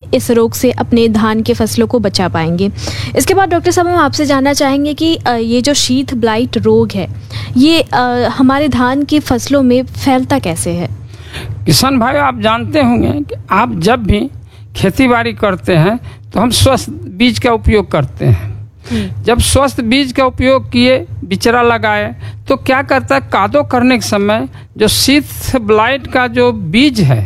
इस रोग से अपने धान के फसलों को बचा पाएंगे। इसके बाद डॉक्टर साहब हम आपसे जानना चाहेंगे कि ये जो शीथ ब्लाइट रोग है ये हमारे धान की फसलों में फैलता कैसे है? किसान भाई, आप जानते होंगे कि आप जब भी खेती बाड़ी करते हैं तो हम स्वस्थ बीज का उपयोग करते हैं। जब स्वस्थ बीज का उपयोग किए, बिचरा लगाए, तो क्या करता है, कादो करने के समय जो शीथ ब्लाइट का जो बीज है,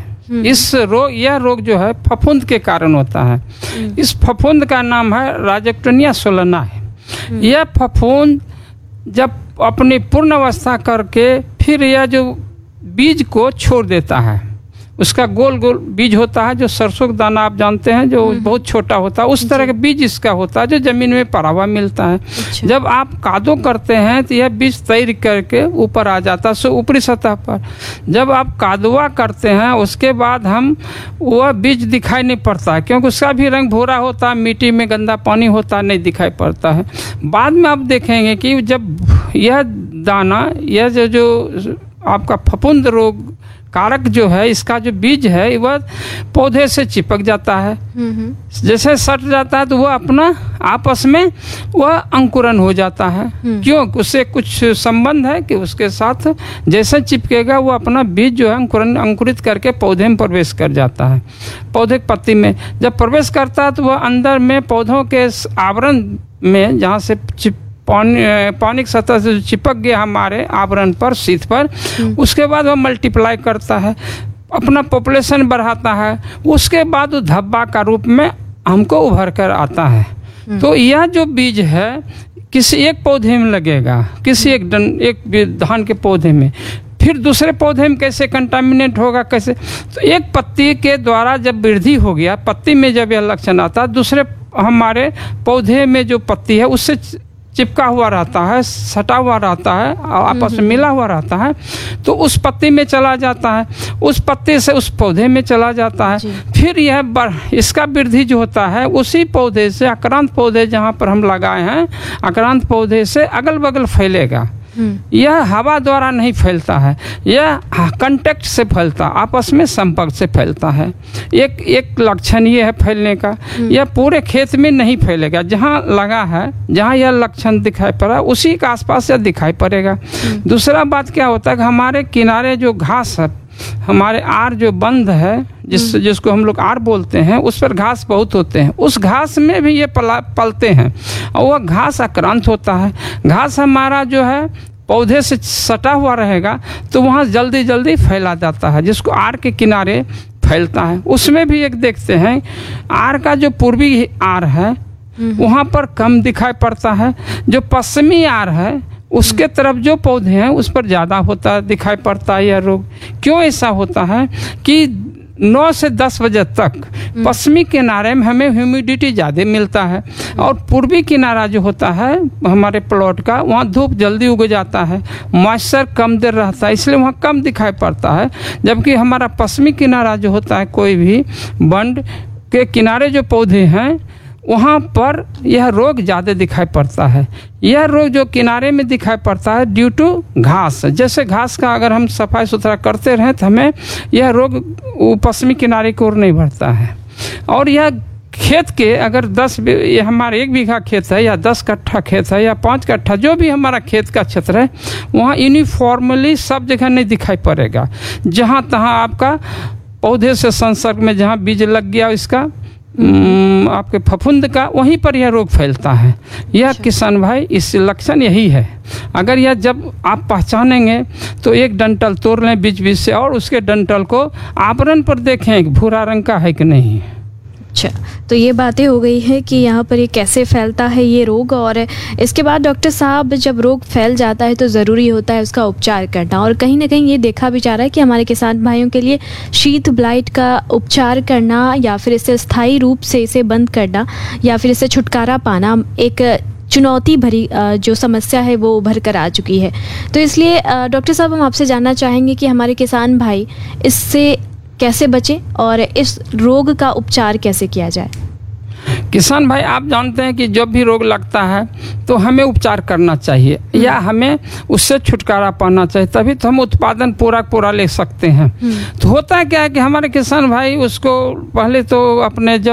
यह रोग जो है फफूंद के कारण होता है। इस फफूंद का नाम है राजैक्टोनिया सोलाना है। यह फफूंद जब अपनी पूर्ण अवस्था करके फिर यह जो बीज को छोड़ देता है, उसका गोल गोल बीज होता है, जो सरसों का दाना आप जानते हैं, जो बहुत छोटा होता है, उस तरह का बीज इसका होता है जो जमीन में पड़ा हुआ मिलता है। अच्छा। जब आप कादो करते हैं तो यह बीज तैर करके ऊपर आ जाता है ऊपरी सतह पर। जब आप कादुआ करते हैं उसके बाद हम वह बीज दिखाई नहीं पड़ता है, क्योंकि उसका भी रंग भूरा होता है, मिट्टी में गंदा पानी होता है, नहीं दिखाई पड़ता है। बाद में आप देखेंगे कि जब यह दाना, यह जो आपका फफूंद रोग कारक जो है, इसका जो बीज है वह पौधे से चिपक जाता है। जैसे सट जाता है तो वह अपना आपस में वह अंकुरन हो जाता है। क्यों? उससे कुछ संबंध है कि उसके साथ जैसे चिपकेगा वो अपना बीज जो है अंकुरित करके पौधे में प्रवेश कर जाता है। पौधे की पत्ती में जब प्रवेश करता है तो वह अंदर में पौधों के आवरण में, जहाँ से पानी की सतह से चिपक गया हमारे आवरण पर, शीथ पर, उसके बाद वह मल्टीप्लाई करता है, अपना पॉपुलेशन बढ़ाता है। उसके बाद वो धब्बा का रूप में हमको उभर कर आता है। तो यह जो बीज है किसी एक पौधे में लगेगा, किसी एक धान के पौधे में, फिर दूसरे पौधे में कैसे कंटामिनेट होगा, कैसे? तो एक पत्ती के द्वारा जब वृद्धि हो गया, पत्ती में जब यह लक्षण आता है, दूसरे हमारे पौधे में जो पत्ती है उससे चिपका हुआ रहता है, सटा हुआ रहता है, आपस में मिला हुआ रहता है, तो उस पत्ती में चला जाता है, उस पत्ते से उस पौधे में चला जाता है। फिर यह इसका वृद्धि जो होता है उसी पौधे से, आक्रांत पौधे जहाँ पर हम लगाए हैं, आक्रांत पौधे से अगल बगल फैलेगा। यह हवा द्वारा नहीं फैलता है, यह कांटेक्ट से फैलता, आपस में संपर्क से फैलता है। एक लक्षण ये है फैलने का। यह पूरे खेत में नहीं फैलेगा, जहाँ लगा है, जहाँ यह लक्षण दिखाई पड़ा उसी के आसपास यह दिखाई पड़ेगा। दूसरा बात क्या होता है कि हमारे किनारे जो घास है, हमारे आर जो बंद है, जिसको हम लोग आर बोलते हैं, उस पर घास बहुत होते हैं, उस घास में भी ये पलते हैं और वह घास आक्रांत होता है। घास हमारा जो है पौधे से सटा हुआ रहेगा तो वहाँ जल्दी जल्दी फैला जाता है, जिसको आर के किनारे फैलता है। उसमें भी एक देखते हैं, आर का जो पूर्वी आर है वहाँ पर कम दिखाई पड़ता है, जो पश्चिमी आर है उसके तरफ जो पौधे हैं उस पर ज़्यादा होता दिखाई पड़ता है यह रोग। क्यों ऐसा होता है कि 9 से 10 बजे तक पश्चिमी किनारे में हमें ह्यूमिडिटी ज़्यादा मिलता है और पूर्वी किनारा जो होता है हमारे प्लॉट का, वहाँ धूप जल्दी उग जाता है, मॉइस्चर कम देर रहता है, इसलिए वहाँ कम दिखाई पड़ता है। जबकि हमारा पश्चिमी किनारा जो होता है, कोई भी बंड के किनारे जो पौधे हैं वहाँ पर यह रोग ज़्यादा दिखाई पड़ता है। यह रोग जो किनारे में दिखाई पड़ता है ड्यू टू घास। जैसे घास का अगर हम सफाई सुथरा करते रहें तो हमें यह रोग पश्चिमी किनारे की ओर नहीं बढ़ता है। और यह खेत के अगर 10 ये हमारे 1 बीघा खेत है या 10 कट्ठा खेत है या 5 कट्ठा, जो भी हमारा खेत का क्षेत्र है, वहाँ यूनिफॉर्मली सब जगह नहीं दिखाई पड़ेगा। जहाँ तहाँ आपका पौधे से संसर्ग में जहाँ बीज लग गया इसका आपके फफूंद का, वहीं पर यह रोग फैलता है। यह किसान भाई इस लक्षण यही है। अगर यह जब आप पहचानेंगे तो एक डंठल तोड़ लें बीच बीच से और उसके डंठल को आवरण पर देखें भूरा रंग का है कि नहीं। अच्छा, तो ये बातें हो गई है कि यहाँ पर ये कैसे फैलता है ये रोग। और इसके बाद डॉक्टर साहब, जब रोग फैल जाता है तो ज़रूरी होता है उसका उपचार करना, और कहीं ना कहीं ये देखा भी जा रहा है कि हमारे किसान भाइयों के लिए शीथ ब्लाइट का उपचार करना या फिर इसे स्थायी रूप से इसे बंद करना या फिर इसे छुटकारा पाना एक चुनौती भरी जो समस्या है वो उभर कर आ चुकी है। तो इसलिए डॉक्टर साहब हम आपसे जानना चाहेंगे कि हमारे किसान भाई इससे कैसे बचें और इस रोग का उपचार कैसे किया जाए। किसान भाई, आप जानते हैं कि जब भी रोग लगता है तो हमें उपचार करना चाहिए या हमें उससे छुटकारा पाना चाहिए, तभी तो हम उत्पादन पूरा ले सकते हैं। तो होता है क्या है कि हमारे किसान भाई उसको पहले तो अपने